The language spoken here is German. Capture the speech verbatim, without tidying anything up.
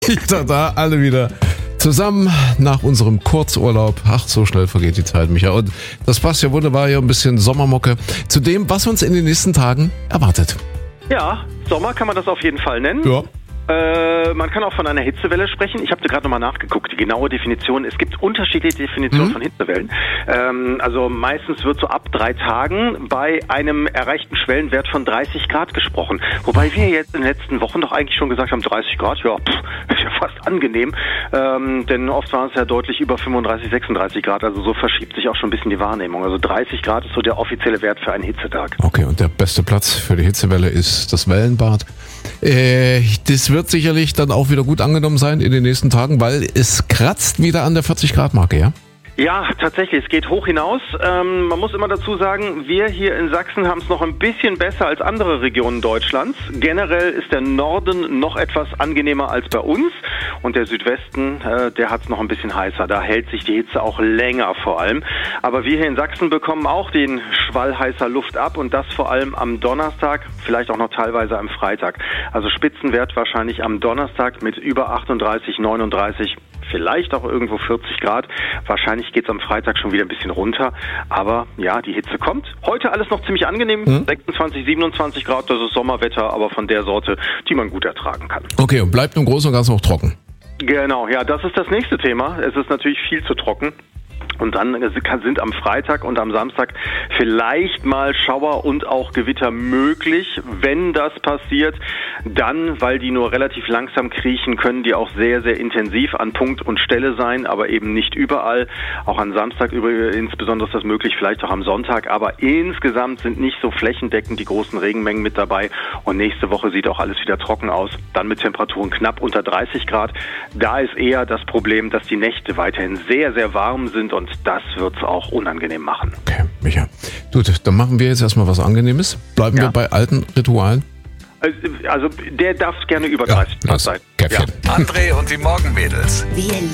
Wieder da, alle wieder zusammen nach unserem Kurzurlaub. Ach, so schnell vergeht die Zeit, Micha. Und das passt ja wunderbar, hier ein bisschen Sommermocke zu dem, was uns in den nächsten Tagen erwartet. Ja, Sommer kann man das auf jeden Fall nennen. Ja. Äh, man kann auch von einer Hitzewelle sprechen. Ich habe gerade nochmal nachgeguckt, die genaue Definition. Es gibt unterschiedliche Definitionen mhm. von Hitzewellen. Ähm, also meistens wird so ab drei Tagen bei einem erreichten Schwellenwert von dreißig Grad gesprochen. Wobei wir jetzt in den letzten Wochen doch eigentlich schon gesagt haben, dreißig Grad, ja, pff, ist ja fast angenehm. Ähm, denn oft waren es ja deutlich über fünfunddreißig, sechsunddreißig Grad. Also so verschiebt sich auch schon ein bisschen die Wahrnehmung. Also dreißig Grad ist so der offizielle Wert für einen Hitzetag. Okay, und der beste Platz für die Hitzewelle ist das Wellenbad. Äh, das wird sicherlich dann auch wieder gut angenommen sein in den nächsten Tagen, weil es kratzt wieder an der vierzig Grad Marke, ja? Ja, tatsächlich, es geht hoch hinaus. Ähm, man muss immer dazu sagen, wir hier in Sachsen haben es noch ein bisschen besser als andere Regionen Deutschlands. Generell ist der Norden noch etwas angenehmer als bei uns und der Südwesten, äh, der hat es noch ein bisschen heißer. Da hält sich die Hitze auch länger vor allem. Aber wir hier in Sachsen bekommen auch den Schwall heißer Luft ab und das vor allem am Donnerstag, vielleicht auch noch teilweise am Freitag. Also Spitzenwert wahrscheinlich am Donnerstag mit über achtunddreißig, neununddreißig, vielleicht auch irgendwo vierzig Grad. Wahrscheinlich geht es am Freitag schon wieder ein bisschen runter. Aber ja, die Hitze kommt. Heute alles noch ziemlich angenehm. Mhm. sechsundzwanzig, siebenundzwanzig Grad, das ist Sommerwetter, aber von der Sorte, die man gut ertragen kann. Okay, und bleibt im Großen und Ganzen auch trocken. Genau, ja, das ist das nächste Thema. Es ist natürlich viel zu trocken. Und dann sind am Freitag und am Samstag vielleicht mal Schauer und auch Gewitter möglich. Wenn das passiert, dann, weil die nur relativ langsam kriechen, können die auch sehr, sehr intensiv an Punkt und Stelle sein, aber eben nicht überall. Auch am Samstag insbesondere ist das möglich, vielleicht auch am Sonntag. Aber insgesamt sind nicht so flächendeckend die großen Regenmengen mit dabei. Und nächste Woche sieht auch alles wieder trocken aus. Dann mit Temperaturen knapp unter dreißig Grad. Da ist eher das Problem, dass die Nächte weiterhin sehr, sehr warm sind und das wird es auch unangenehm machen. Okay, Micha. Gut, dann machen wir jetzt erstmal was Angenehmes. Bleiben ja. wir bei alten Ritualen? Also der darf gerne über dreißig Grad sein. Käffchen. Ja. André und die Morgenmädels. Wir